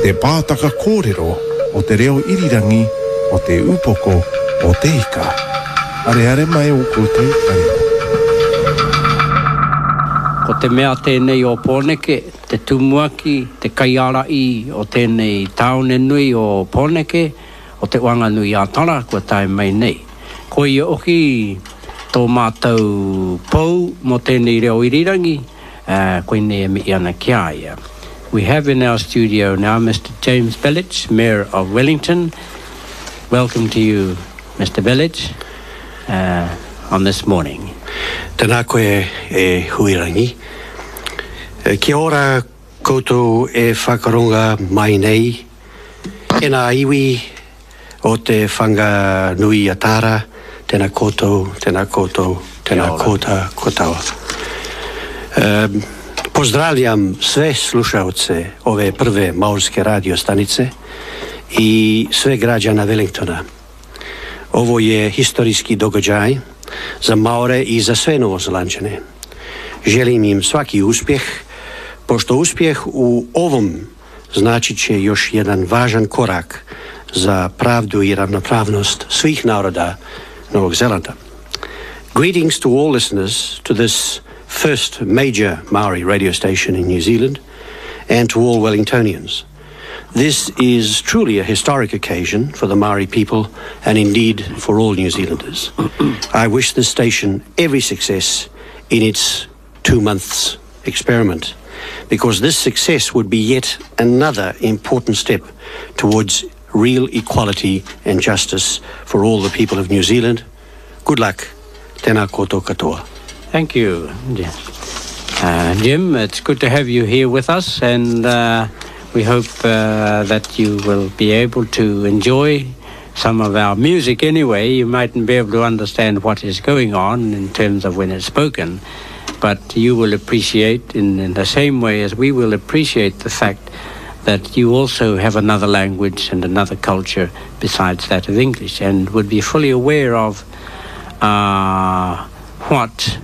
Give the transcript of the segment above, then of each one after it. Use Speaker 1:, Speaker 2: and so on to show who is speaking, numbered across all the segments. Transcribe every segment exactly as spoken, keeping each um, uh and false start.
Speaker 1: te pātaka kōrero, o te reo irirangi, o te upoko, o te ika. Are are mai o koutou kare.
Speaker 2: Ko te mea tēnei o Pōneke, te tumuaki, te kaiara i o tēnei taone nui o Pōneke, o te wanga nui a tara, kua tae mai nei. Ko ia oki tō mātou pou mo tēnei reo irirangi, uh, koe nei e mi ana kia ia. We have in our studio now Mister James Belich, Mayor of Wellington. Welcome to you, Mister Belich, uh, on this morning.
Speaker 3: Tēnā koe e huirangi. E, kia ora koutou e whakaronga mai nei. E nā iwi o te whanga nui a tāra. Tēnā koutou, tēnā koutou, tēnā kouta kotawa. Um, Pozdravljam sve slušaoce ove prve maorske radio stanice i sve građana Wellingtona. Ovo je historijski događaj za Maore i za sve Novozelanđane. Želim im svaki uspjeh, pošto uspjeh u ovom značit će još jedan važan korak za pravdu i ravnopravnost svih naroda Novog Zelanda. Greetings to all listeners to this first major Maori radio station in New Zealand and to all Wellingtonians. This is truly a historic occasion for the Maori people and indeed for all New Zealanders. I wish this station every success in its two months experiment, because this success would be yet another important step towards real equality and justice for all the people of New Zealand. Good luck. Tēnā koutou katoa.
Speaker 2: Thank you, uh, Jim. It's good to have you here with us, and uh, we hope uh, that you will be able to enjoy some of our music anyway. You mightn't be able to understand what is going on in terms of when it's spoken, but you will appreciate in, in the same way as we will appreciate the fact that you also have another language and another culture besides that of English, and would be fully aware of uh, what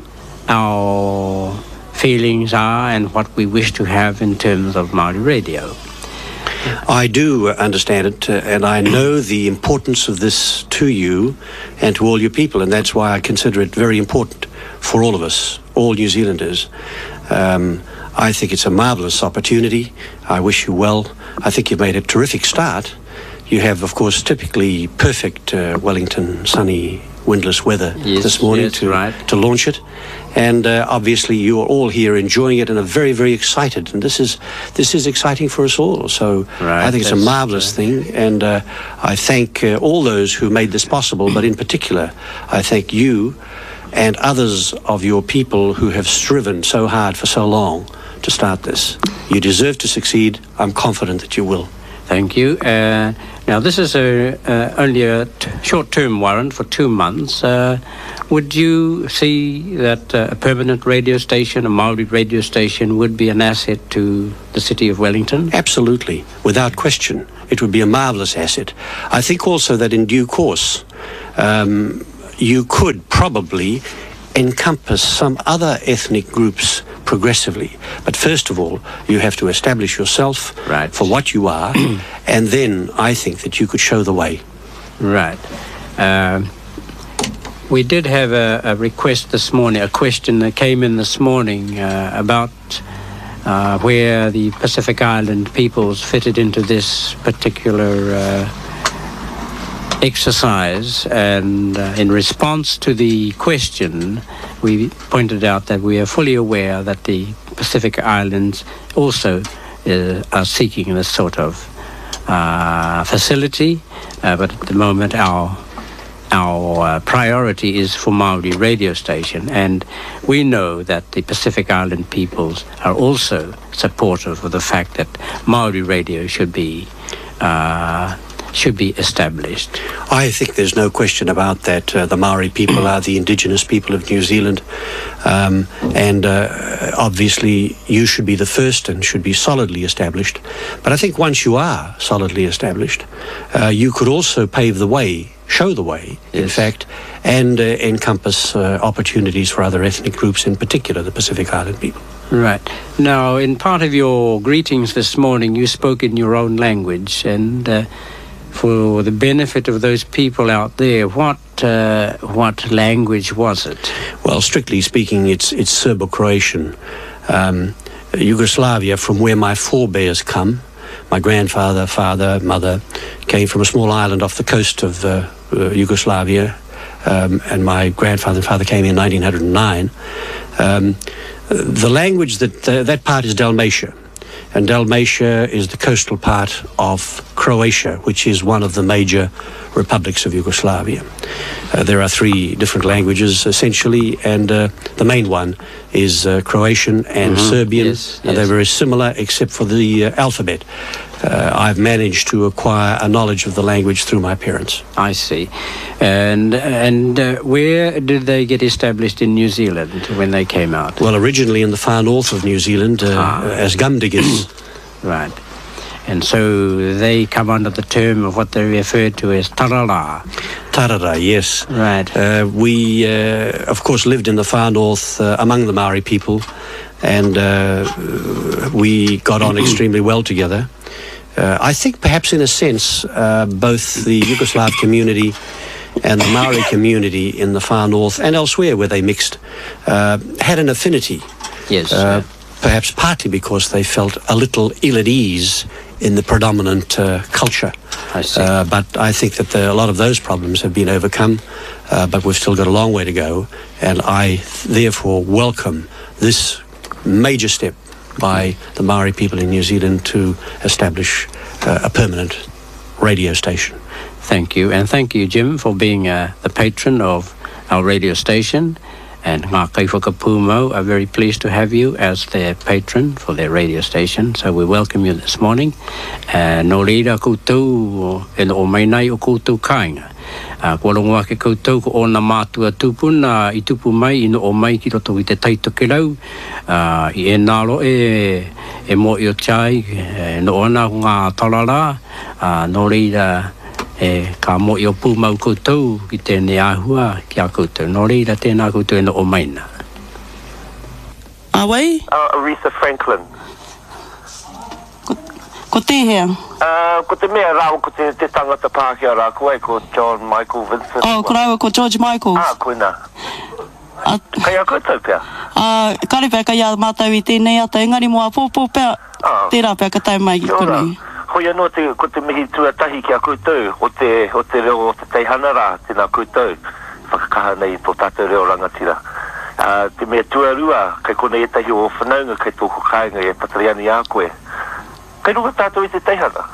Speaker 2: our feelings are and what we wish to have in terms of Maori radio.
Speaker 3: I do understand it, uh, and I know the importance of this to you and to all your people, and that's why I consider it very important for all of us, all New Zealanders. Um, I think it's a marvellous opportunity. I wish you well. I think you've made a terrific start. You have, of course, typically perfect uh, Wellington sunny, windless weather
Speaker 2: yes,
Speaker 3: this morning
Speaker 2: yes,
Speaker 3: to,
Speaker 2: right.
Speaker 3: to launch it. And uh, obviously you are all here enjoying it and are very, very excited. And this is this is exciting for us all. So
Speaker 2: right,
Speaker 3: I think it's a marvellous uh, thing. And uh, I thank uh, all those who made this possible. But in particular, I thank you and others of your people who have striven so hard for so long to start this. You deserve to succeed. I'm confident that you will.
Speaker 2: Thank you. Uh, now, this is a, uh, only a t- short-term warrant for two months. Uh, would you see that uh, a permanent radio station, a Maori radio station, would be an asset to the city of Wellington?
Speaker 3: Absolutely, without question. It would be a marvellous asset. I think also that in due course, um, you could probably encompass some other ethnic groups progressively. But first of all, you have to establish yourself
Speaker 2: right.
Speaker 3: for what you are, and then I think that you could show the way.
Speaker 2: Right. Uh, we did have a, a request this morning, a question that came in this morning uh, about uh, where the Pacific Island peoples fitted into this particular uh, exercise, and uh, in response to the question, we pointed out that we are fully aware that the Pacific Islands also uh, are seeking this sort of uh, facility, uh, but at the moment our our uh, priority is for Maori radio station, and we know that the Pacific Island peoples are also supportive of the fact that Maori radio should be uh, should be established.
Speaker 3: I think there's no question about that. Uh, the Maori people are the indigenous people of New Zealand, um, and uh, obviously you should be the first and should be solidly established. But I think once you are solidly established, uh, you could also pave the way show the way,
Speaker 2: yes.
Speaker 3: in fact, and uh, encompass uh, opportunities for other ethnic groups, in particular the Pacific Island people.
Speaker 2: Right. Now, in part of your greetings this morning, you spoke in your own language, and uh, for the benefit of those people out there, what uh, what language was it?
Speaker 3: Well, strictly speaking, it's it's Serbo-Croatian. Um, Yugoslavia, from where my forebears come, my grandfather, father, mother, came from a small island off the coast of uh, uh, Yugoslavia, um, and my grandfather and father came in nineteen oh nine. Um, the language that uh, that part is Dalmatia, and Dalmatia is the coastal part of Croatia, which is one of the major republics of Yugoslavia. Uh, there are three different languages essentially, and uh, the main one is uh, Croatian and
Speaker 2: mm-hmm.
Speaker 3: Serbian.
Speaker 2: Yes,
Speaker 3: and
Speaker 2: yes.
Speaker 3: they're very similar except for the uh, alphabet. Uh, I've managed to acquire a knowledge of the language through my parents.
Speaker 2: I see. And and uh, where did they get established in New Zealand when they came out?
Speaker 3: Well, originally in the far north of New Zealand uh,
Speaker 2: Ah.
Speaker 3: as gum diggers.
Speaker 2: Right. And so they come under the term of what they refer to as tarara.
Speaker 3: Tarara, yes.
Speaker 2: Right.
Speaker 3: Uh, we, uh, of course, lived in the far north uh, among the Maori people, and uh, we got on extremely well together. Uh, I think perhaps in a sense, uh, both the Yugoslav community and the Maori community in the far north and elsewhere where they mixed uh, had an affinity.
Speaker 2: Yes.
Speaker 3: Uh, perhaps partly because they felt a little ill at ease in the predominant uh, culture.
Speaker 2: I see.
Speaker 3: Uh, but I think that the, a lot of those problems have been overcome, uh, but we've still got a long way to go, and I therefore welcome this major step by the Maori people in New Zealand to establish uh, a permanent radio station.
Speaker 2: Thank you. And thank you, Jim, for being uh, the patron of our radio station. And Ngā Kaiwhakapumo are very pleased to have you as their patron for their radio station. So we welcome you this morning. Uh, no reira koutou e no o mai nei o koutou kāinga. Uh, kua rongoa ke koutou ko ona mātua tupuna i tupu mai i no o mai ki roto i te taitoke rau. Uh, I e nāro e, e mo i o chai, e no ona ngā tarara, uh, no reira e ka mo i o pūmau koutou ki tēnei āhua ki a koutou. Nō reira tēnā koutou e no o maina.
Speaker 4: Awai?
Speaker 5: Uh, Aretha Franklin.
Speaker 4: Ko, ko te hea?
Speaker 5: Uh, ko te mea rāu ko te, te tangata Pākehā rā koe, ko John Michael Vincent.
Speaker 4: Oh, ko rāua ko George Michael.
Speaker 5: Ah, koina.
Speaker 4: A,
Speaker 5: Kai a koutou pia?
Speaker 4: a, kare pia kai a mātau i tēnei ata, engari mua pōpō pia,
Speaker 5: Ah.
Speaker 4: tērā pia ka tai mai ki
Speaker 5: Kia ora.
Speaker 4: konei.
Speaker 5: Hoi anō te, ko te mihi tuatahi ki a koutou, o te, o te reo o te teihana rā, tēnā koutou, whakakaha nei tō tātou reo rangatira. Uh, te mea tuarua, kai kone e tahi o whanaunga, kai tōku kāinga e patariani a koe. Kai runga tātou i te teihana?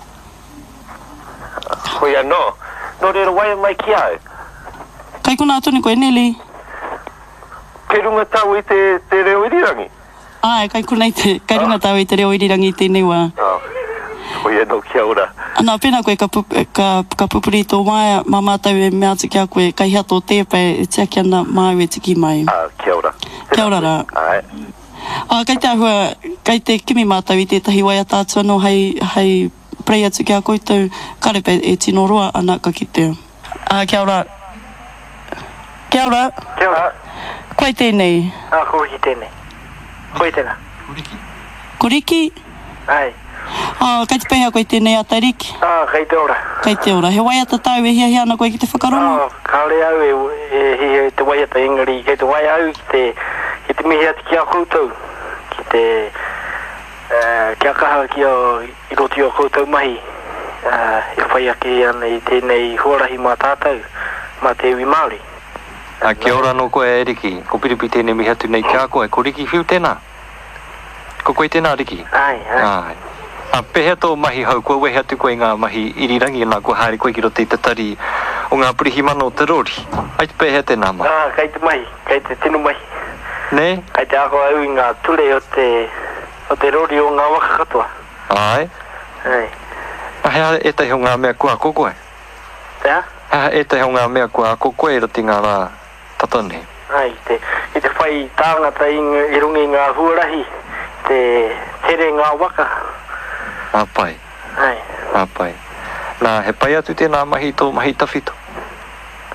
Speaker 5: Uh, hoi anō, nō reira wai mai ki au.
Speaker 4: Kai kuna atuni koe, Nelly?
Speaker 5: Kai runga tau i te, te reo irirangi?
Speaker 4: Ai, kai kuna i te, kai runga tau i te reo irirangi i tēnei wā.
Speaker 5: Oh, hoi anō kia ora.
Speaker 4: Ana, pēnā koe ka, pup, ka, ka pupuri tō mai, mā mātau e mea tiki a koe, kai hea tō tēpai, e tia ki ana māu e tiki mai.
Speaker 5: Ah, kia ora.
Speaker 4: Kia ora rā.
Speaker 5: Ai.
Speaker 4: Ah, kai te ahua, kai te kimi mātau i tētahi wai a tātua no hei, hei prei atu ki a koutou, karepe e tino roa ana ka kitea. Ah, kia ora. Kia ora.
Speaker 5: Kia ora.
Speaker 4: Koe tēnei.
Speaker 5: Ah, koriki tēnei. Koe tēnā.
Speaker 4: Koriki?
Speaker 5: Ai.
Speaker 4: Ah, kai te pēhea koe tēnei a Tairiki.
Speaker 5: Ah, kai te ora.
Speaker 4: Kai te ora. He wai ata tau e hia hia ana koe ki te whakarongo.
Speaker 5: Ah, ka le au e, e, e, e te wai ata engari, kei te wai au ki te, ki te mihi ati ki a koutou. Ki te, uh, ki a kaha ki o, i roti o koutou mahi. Uh, e whai ake ana i tēnei huarahi mā tātou, mā te iwi Māori.
Speaker 6: A kia ora no koe e Riki, ko piripi tēnei mihi atu nei kia koe, ko Riki whiu tēnā? Ko koe tēnā Riki?
Speaker 5: Ai, ai.
Speaker 6: Ai. A pehea tō mahi hau, koe wehe atu koe ngā mahi irirangi nā koe haere koe ki rote i te tari o ngā purihi mana o te rori. Ai te pehea tēnā mahi.
Speaker 5: Ah, kai te mahi, kai te tinu mahi.
Speaker 6: Ne?
Speaker 5: Kai te ako au i ngā ture o te, o te rori o ngā waka katoa.
Speaker 6: Ai.
Speaker 5: Ai.
Speaker 6: A hea e tahi o ngā mea kua ko koe.
Speaker 5: Tea?
Speaker 6: Hea e tahi o ngā mea kua ko koe i roti ngā rā tatone.
Speaker 5: Ai, te, i te whai tāngata i, ng- i rungi ngā huarahi, te tere ngā waka.
Speaker 6: A pai,
Speaker 5: Ai.
Speaker 6: a pai. Nā he pai atu tēnā mahi tō mahi tawhito.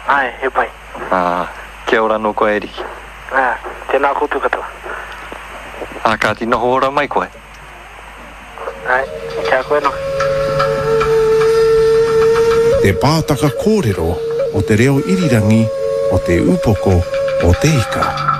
Speaker 5: Ai, he pai.
Speaker 6: Ah, kia ora no koe Eriki.
Speaker 5: Ah, tēnā koutou katoa.
Speaker 6: Ah, ka tino hora mai koe.
Speaker 5: Ai, kia koe no.
Speaker 1: Te pātaka kōrero o te reo irirangi o te upoko o te ika.